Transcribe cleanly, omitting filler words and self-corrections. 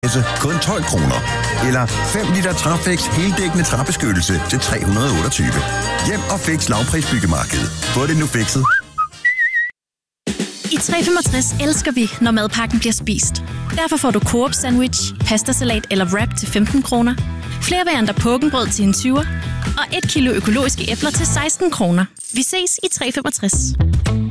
kun 12 kroner. Eller 5 liter Trafex heldækkende træbeskyttelse til 328. Hjem og Fix lavprisbyggemarked. Få det nu fikset. I 365 elsker vi, når madpakken bliver spist. Derfor får du Coop sandwich, pastasalat eller wrap til 15 kroner. Flere varianter pukkenbrød til en 20'er. Og 1 kilo økologiske æbler til 16 kroner. Vi ses i 365.